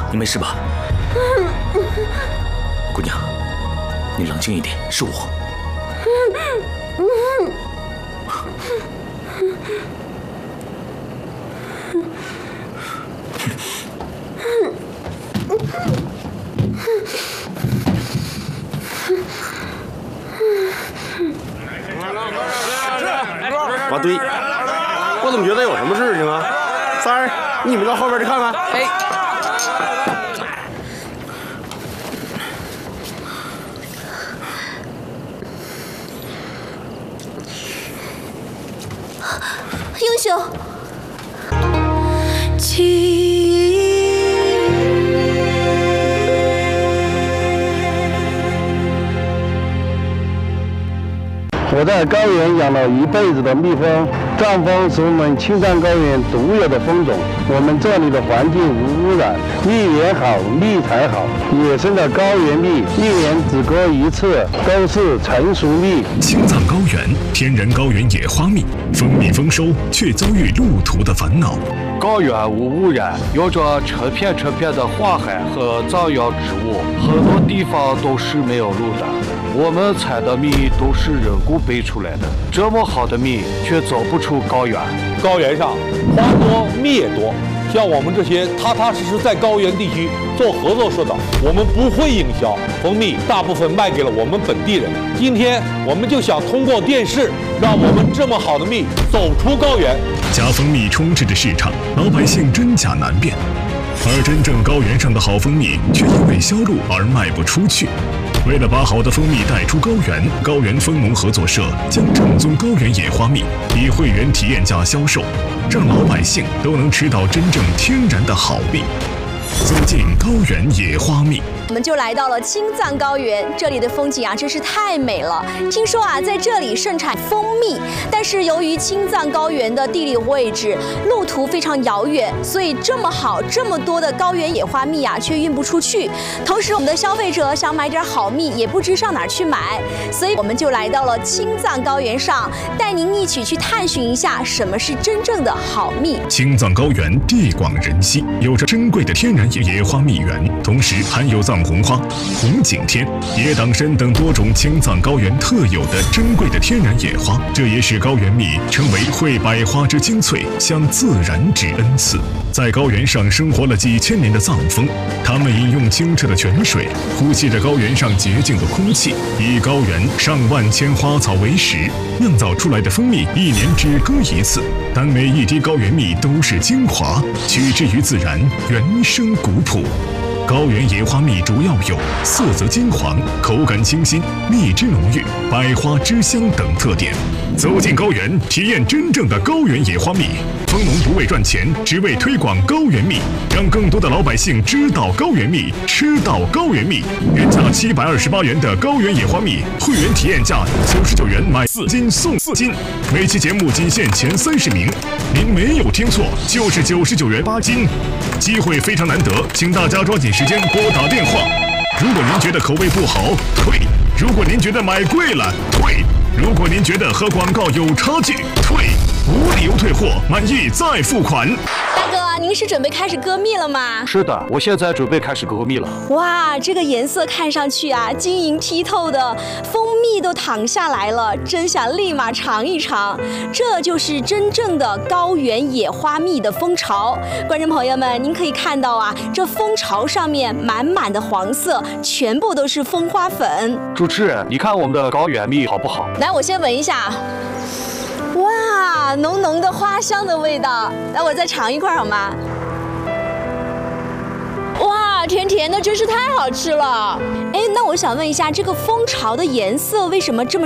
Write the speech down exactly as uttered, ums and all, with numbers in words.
你没事吧？姑娘，你冷静一点，是我。 啊，对，我怎么觉得有什么事情啊？三儿，你们到后边去看看。 哎。 英雄。 我在高原养了一辈子的蜜蜂，藏蜂是我们青藏高原独有的蜂种。我们这里的环境无污染，蜜源好，蜜才好。野生的高原蜜一年只割一次，都是成熟蜜。 青藏高原天然高原野花蜜，蜂蜜丰收却遭遇路途的烦恼。 高原无污染，有着成片成片的花海和藏药植物，很多地方都是没有路的。我们采的蜜都是人工培出来的，这么好的蜜却走不出高原。 高原上花多蜜也多，像我们这些踏踏实实在高原地区做合作社的，我们不会营销蜂蜜，大部分卖给了我们本地人。今天我们就想通过电视，让我们这么好的蜜走出高原。 假蜂蜜充斥着市场，老百姓真假难辨，而真正高原上的好蜂蜜却因为销路而卖不出去。为了把好的蜂蜜带出高原，高原蜂农合作社将正宗高原野花蜜以会员体验价销售，让老百姓都能吃到真正天然的好蜜。走进高原野花蜜， 我们就来到了青藏高原，这里的风景啊真是太美了。听说啊，在这里盛产蜂蜜，但是由于青藏高原的地理位置、路途非常遥远，所以这么好、这么多的高原野花蜜啊，却运不出去。同时，我们的消费者想买点好蜜，也不知上哪儿去买，所以我们就来到了青藏高原上，带您一起去探寻一下什么是真正的好蜜。 青藏高原地广人稀，有着珍贵的天然野野花蜜源，同时含有藏红花、红景天、野党参等多种青藏高原特有的珍贵的天然野花，这也使高原蜜成为会百花之精粹，向自然之恩赐。在高原上生活了几千年的藏蜂，他们饮用清澈的泉水，呼吸着高原上洁净的空气，以高原上万千花草为食，酿造出来的蜂蜜一年只割一次，但每一滴高原蜜都是精华，取之于自然，原生古朴。高原野花蜜主要有色泽金黄、口感清新、蜜汁浓郁、百花之香等特点。走进高原，体验真正的高原野花蜜。蜂农不为赚钱，只为推广高原蜜，让更多的老百姓知道高原蜜，吃到高原蜜。原价七百二十八元的高原野花蜜，会员体验价九十九元买四斤送四斤。每期节目仅限前三十名，您没有听错，就是九十九元八斤。机会非常难得，请大家抓紧时间拨打电话。如果您觉得口味不好，退；如果您觉得买贵了，退；如果您觉得和广告有差距，退。无理由退货，满意再付款。 大哥，您是准备开始割蜜了吗？ 是的，我现在准备开始割蜜了。 哇，这个颜色看上去啊，晶莹剔透的，蜂蜜都淌下来了，真想立马尝一尝。这就是真正的高原野花蜜的蜂巢。观众朋友们，您可以看到啊，这蜂巢上面满满的黄色，全部都是蜂花粉。 主持人，你看我们的高原蜜好不好？ 来，我先闻一下。哇，浓浓的花香的味道，来我再尝一块好吗？哇，甜甜的，真是太好吃了。哎，那我想问一下，这个蜂巢的颜色为什么这么